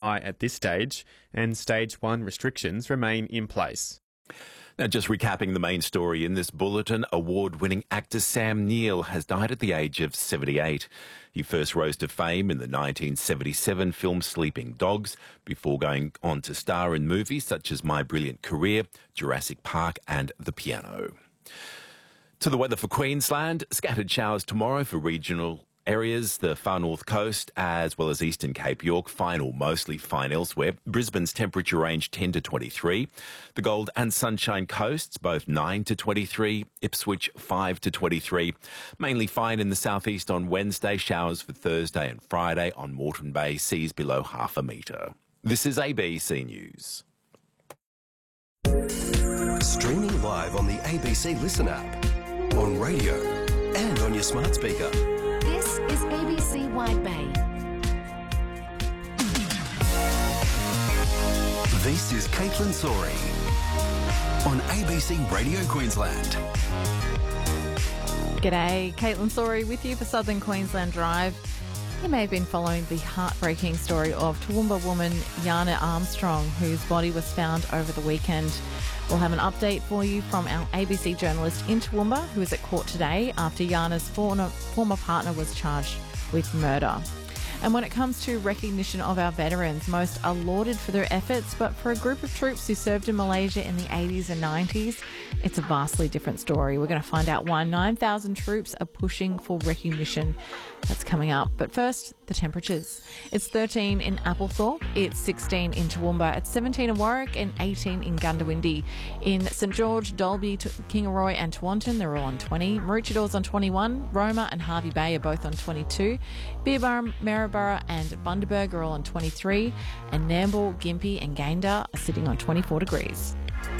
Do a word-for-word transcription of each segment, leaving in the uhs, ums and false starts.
high at this stage, and Stage one restrictions remain in place. Now, just recapping the main story in this bulletin, award-winning actor Sam Neill has died at the age of seventy-eight. He first rose to fame in the nineteen seventy-seven film Sleeping Dogs, before going on to star in movies such as My Brilliant Career, Jurassic Park and The Piano. To the weather for Queensland, scattered showers tomorrow for regional areas, the far north coast as well as eastern Cape York, fine or mostly fine elsewhere. Brisbane's temperature range ten to twenty-three. The Gold and Sunshine Coasts, both nine to twenty-three. Ipswich, five to twenty-three. Mainly fine in the southeast on Wednesday. Showers for Thursday and Friday. On Moreton Bay, seas below half a metre. This is A B C News. Streaming live on the A B C Listen app, on radio and on your smart speaker. This is A B C Wide Bay. This is Caitlin Sorey on A B C Radio Queensland. G'day, Caitlin Sorey with you for Southern Queensland Drive. You may have been following the heartbreaking story of Toowoomba woman Yana Armstrong, whose body was found over the weekend. We'll have an update for you from our A B C journalist in Toowoomba, who is at court today after Yana's former, former partner was charged with murder. And when it comes to recognition of our veterans, most are lauded for their efforts, but for a group of troops who served in Malaysia in the eighties and nineties, it's a vastly different story. We're going to find out why nine thousand troops are pushing for recognition. That's coming up. But first, the temperatures. It's thirteen in Applethorpe, it's sixteen in Toowoomba, it's seventeen in Warwick and eighteen in Gundawindi. In St George, Dalby, Kingaroy and Tewantin, they're all on twenty. Maroochydore on twenty-one. Roma and Harvey Bay are both on twenty-two. Beerburrum, Maryborough and Bundaberg are all on twenty-three. And Nambour, Gympie and Gayndah are sitting on twenty-four degrees.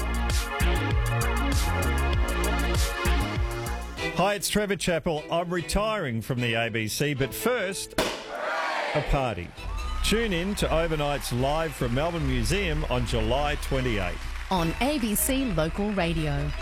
Hi, it's Trevor Chappell. I'm retiring from the A B C, but first, a party. Tune in to Overnight's Live from Melbourne Museum on July twenty-eighth. On A B C Local Radio.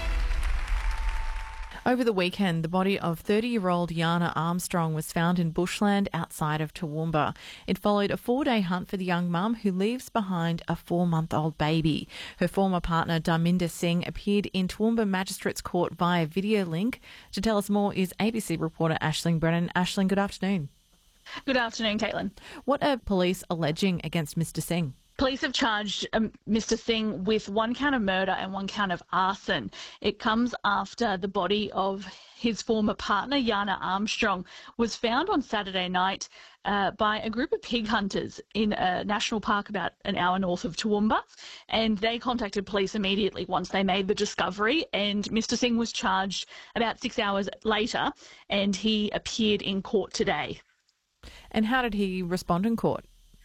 Over the weekend, the body of thirty-year-old Yana Armstrong was found in bushland outside of Toowoomba. It followed a four-day hunt for the young mum who leaves behind a four-month-old baby. Her former partner, Dharminder Singh, appeared in Toowoomba Magistrates Court via video link. To tell us more is A B C reporter Aisling Brennan. Aisling, good afternoon. Good afternoon, Caitlin. What are police alleging against Mister Singh? Police have charged um, Mister Singh with one count of murder and one count of arson. It comes after the body of his former partner, Yana Armstrong, was found on Saturday night uh, by a group of pig hunters in a national park about an hour north of Toowoomba. And they contacted police immediately once they made the discovery. And Mister Singh was charged about six hours later, and he appeared in court today. And how did he respond in court?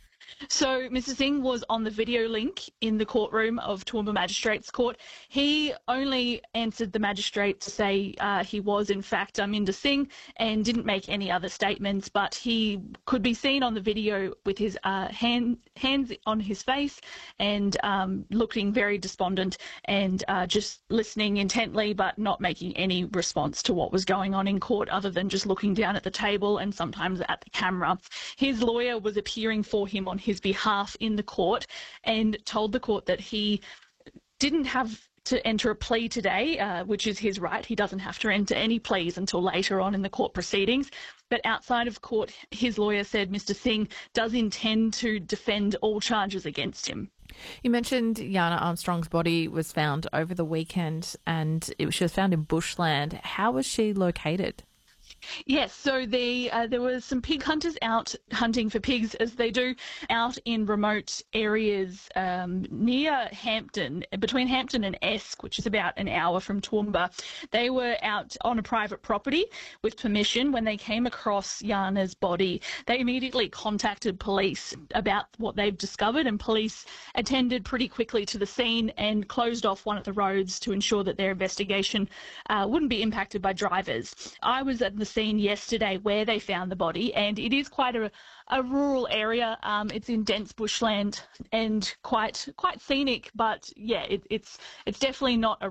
So Mister Singh was on the video link in the courtroom of Toowoomba Magistrates Court. He only answered the magistrate to say uh, he was in fact Dharminder Singh and didn't make any other statements, but he could be seen on the video with his uh, hand, hands on his face and um, looking very despondent and uh, just listening intently but not making any response to what was going on in court other than just looking down at the table and sometimes at the camera. His lawyer was appearing for him on his behalf in the court and told the court that he didn't have to enter a plea today, uh, which is his right. He doesn't have to enter any pleas until later on in the court proceedings. But outside of court, his lawyer said Mister Singh does intend to defend all charges against him. You mentioned Yana Armstrong's body was found over the weekend and it, she was found in bushland. How was she located? Yes, so the, uh, there were some pig hunters out hunting for pigs, as they do, out in remote areas um, near Hampton, between Hampton and Esk, which is about an hour from Toowoomba. They were out on a private property with permission when they came across Yana's body. They immediately contacted police about what they've discovered, and police attended pretty quickly to the scene and closed off one of the roads to ensure that their investigation uh, wouldn't be impacted by drivers. I was at the scene yesterday where they found the body, and it is quite a, a rural area. Um, it's in dense bushland and quite quite scenic, but yeah, it, it's it's definitely not a